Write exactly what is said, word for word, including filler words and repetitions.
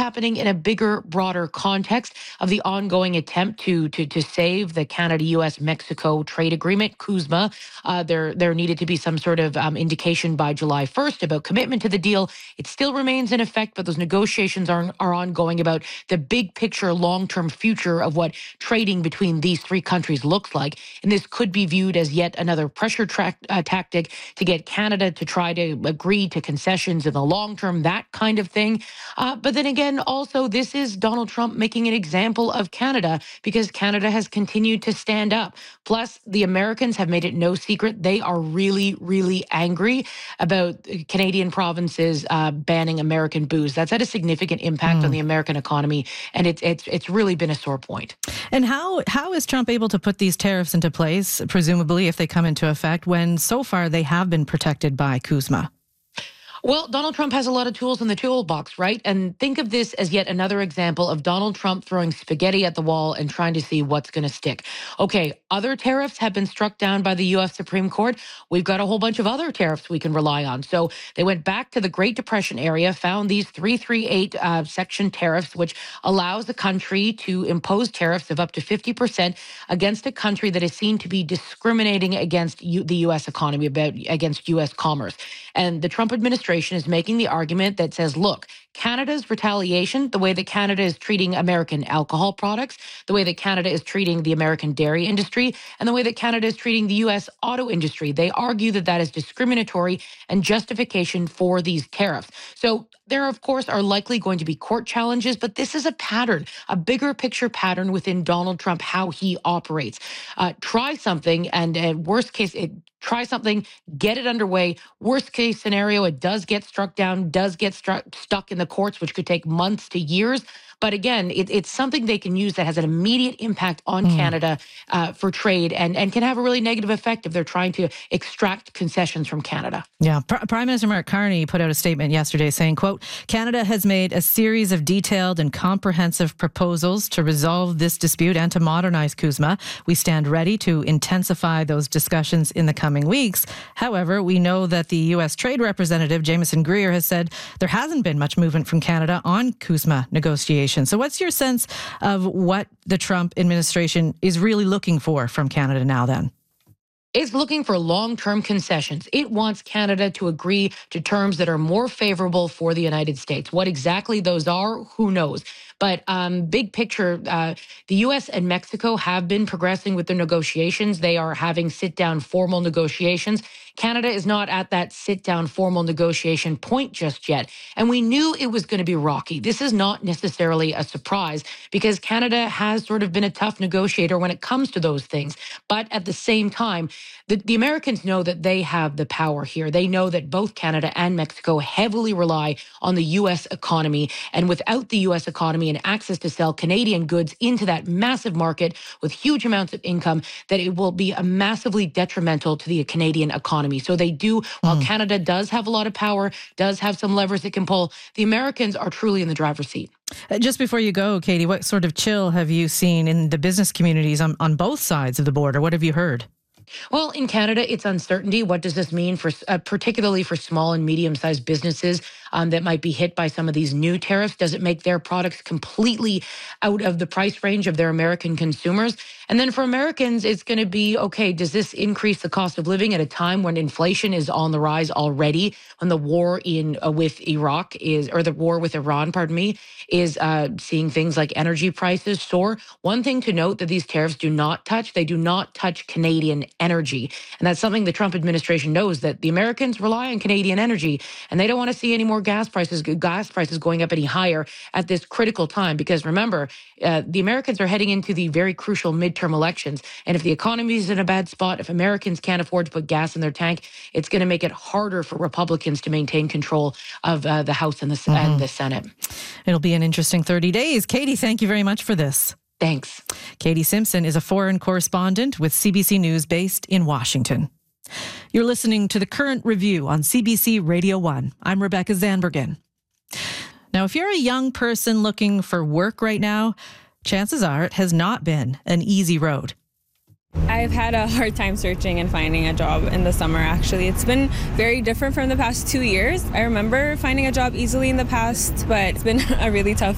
happening in a bigger, broader context of the ongoing attempt to to, to save the Canada, U S, Mexico trade agreement, CUSMA. Uh, there, there needed to be some sort of um, indication by July first about commitment to the deal. It still remains in effect, but those negotiations are, are ongoing about the big picture, long-term future of what trading between these three countries looks like. And this could be viewed as yet another pressure tra- uh, tactic to get Canada to try to agree to concessions in the long term, that kind of thing. Uh, but then again, also, this is Donald Trump making an example of Canada because Canada has continued to stand up. Plus, the Americans have made it no secret they are really, really angry about Canadian provinces uh, banning American booze. That's had a significant impact mm. on the American economy, and it's it's it's really been a sore point. And how how is Trump able to put these tariffs into place, presumably if they come into effect, when so far they have been protected by CUSMA? Well, Donald Trump has a lot of tools in the toolbox, right? And think of this as yet another example of Donald Trump throwing spaghetti at the wall and trying to see what's going to stick. Okay, other tariffs have been struck down by the U S Supreme Court. We've got a whole bunch of other tariffs we can rely on. So they went back to the Great Depression area, found these three thirty-eight uh, section tariffs, which allows the country to impose tariffs of up to fifty percent against a country that is seen to be discriminating against U- the U S economy, about against U S commerce. And the Trump administration is making the argument that says, look, Canada's retaliation, the way that Canada is treating American alcohol products, the way that Canada is treating the American dairy industry, and the way that Canada is treating the U S auto industry, they argue that that is discriminatory and justification for these tariffs. So there, of course, are likely going to be court challenges, but this is a pattern, a bigger picture pattern within Donald Trump, how he operates. Uh, try something, and uh, worst case, it, try something, get it underway. Worst case scenario, it does get struck down, does get struck, stuck in the courts, which could take months to years. But again, it, it's something they can use that has an immediate impact on mm. Canada uh, for trade and, and can have a really negative effect if they're trying to extract concessions from Canada. Yeah. P- Prime Minister Mark Carney put out a statement yesterday saying, quote, Canada has made a series of detailed and comprehensive proposals to resolve this dispute and to modernize CUSMA. We stand ready to intensify those discussions in the coming weeks. However, we know that the U S Trade Representative, Jameson Greer, has said there hasn't been much movement from Canada on CUSMA negotiations. So what's your sense of what the Trump administration is really looking for from Canada now then? It's looking for long-term concessions. It wants Canada to agree to terms that are more favorable for the United States. What exactly those are, who knows? But um, big picture, uh, the U S and Mexico have been progressing with their negotiations. They are having sit-down formal negotiations. Canada is not at that sit-down formal negotiation point just yet. And we knew it was going to be rocky. This is not necessarily a surprise because Canada has sort of been a tough negotiator when it comes to those things. But at the same time, the, the Americans know that they have the power here. They know that both Canada and Mexico heavily rely on the U S economy. And without the U S economy and access to sell Canadian goods into that massive market with huge amounts of income, that it will be a massively detrimental to the Canadian economy. So they do, while mm. Canada does have a lot of power, does have some levers it can pull, the Americans are truly in the driver's seat. Uh, just before you go, Katie, what sort of chill have you seen in the business communities on, on both sides of the border? What have you heard? Well, in Canada, it's uncertainty. What does this mean for, uh, particularly for small and medium-sized businesses um, that might be hit by some of these new tariffs? Does it make their products completely out of the price range of their American consumers? And then for Americans, it's going to be, okay, does this increase the cost of living at a time when inflation is on the rise already, when the war in uh, with Iraq is, or the war with Iran, pardon me, is uh, seeing things like energy prices soar? One thing to note that these tariffs do not touch, they do not touch Canadian energy. And that's something the Trump administration knows, that the Americans rely on Canadian energy and they don't want to see any more gas prices, gas prices going up any higher at this critical time. Because remember, uh, the Americans are heading into the very crucial midterm elections. And if the economy is in a bad spot, if Americans can't afford to put gas in their tank, it's going to make it harder for Republicans to maintain control of uh, the House and the, mm-hmm. and the Senate. It'll be an interesting thirty days. Katie, thank you very much for this. Thanks. Katie Simpson is a foreign correspondent with C B C News based in Washington. You're listening to The Current Review on C B C Radio one. I'm Rebecca Zandbergen. Now, if you're a young person looking for work right now, chances are it has not been an easy road. I've had a hard time searching and finding a job in the summer, actually. It's been very different from the past two years. I remember finding a job easily in the past, but it's been a really tough